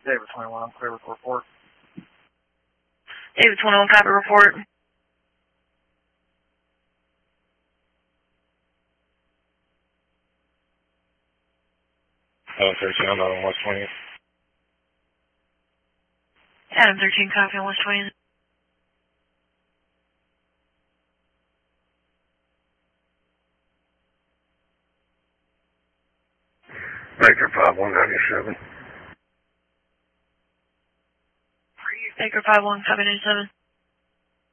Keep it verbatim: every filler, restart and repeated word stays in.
David twenty-one, clear with report. David twenty-one, copy report. Adam thirteen, I'm out on West twentieth. Adam thirteen, copy on West twentieth. Baker five one ninety-seven. Baker five one, copy ninety-seven.